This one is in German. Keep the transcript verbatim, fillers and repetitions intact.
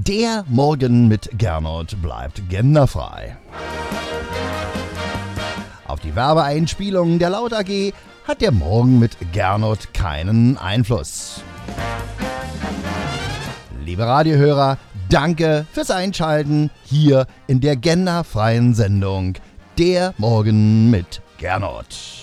Der Morgen mit Gernot bleibt genderfrei. Auf die Werbeeinspielung der Laut A G hat der Morgen mit Gernot keinen Einfluss. Liebe Radiohörer, danke fürs Einschalten hier in der genderfreien Sendung Der Morgen mit Gernot.